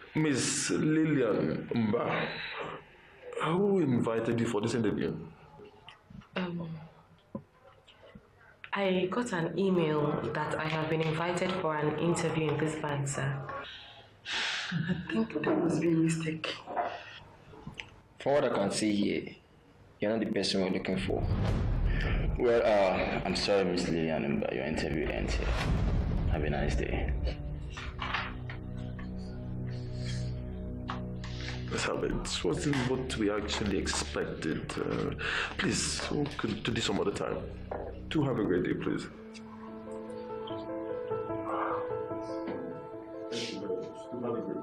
Miss Lillian Mba, who invited you for this interview? Um, I got an email that I have been invited for an interview in this bank, sir. I think there must be a mistake. From what I can see here, you're not the person we're looking for. Well, I'm sorry, Miss Lillian, but your interview ends here. Have a nice day. It wasn't what we actually expected. Please, we could do this some other time. Do have a great day, please. Thank you very much. Do have a great day.